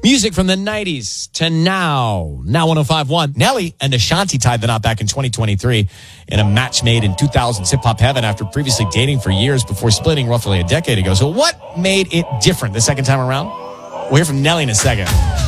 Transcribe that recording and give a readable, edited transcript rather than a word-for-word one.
Music from the 90s to now. Now 105.1. Nelly and Ashanti tied the knot back in 2023 in a match made in 2000's Hip Hop Heaven after previously dating for years before splitting roughly a decade ago. So what made it different the second time around? We'll hear from Nelly in a second.